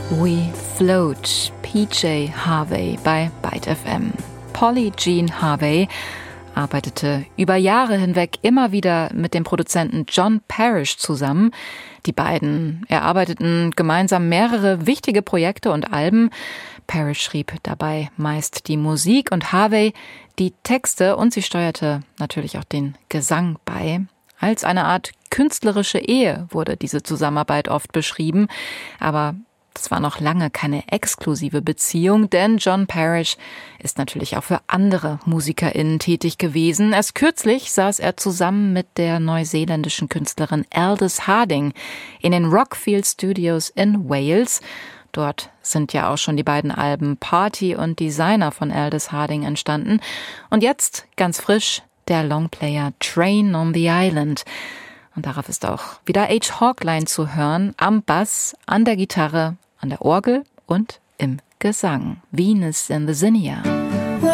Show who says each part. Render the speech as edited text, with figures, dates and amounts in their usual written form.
Speaker 1: We Float, PJ Harvey bei Byte FM. Polly Jean Harvey arbeitete über Jahre hinweg immer wieder mit dem Produzenten John Parrish zusammen. Die beiden erarbeiteten gemeinsam mehrere wichtige Projekte und Alben. Parrish schrieb dabei meist die Musik und Harvey die Texte und sie steuerte natürlich auch den Gesang bei. Als eine Art künstlerische Ehe wurde diese Zusammenarbeit oft beschrieben, aber das war noch lange keine exklusive Beziehung, denn John Parrish ist natürlich auch für andere MusikerInnen tätig gewesen. Erst kürzlich saß er zusammen mit der neuseeländischen Künstlerin Aldous Harding in den Rockfield Studios in Wales. Dort sind ja auch schon die beiden Alben Party und Designer von Aldous Harding entstanden. Und jetzt, ganz frisch, der Longplayer Train on the Island. Und darauf ist auch wieder H. Hawkline zu hören, am Bass, an der Gitarre, an der Orgel und im Gesang. Venus in the Zinnia.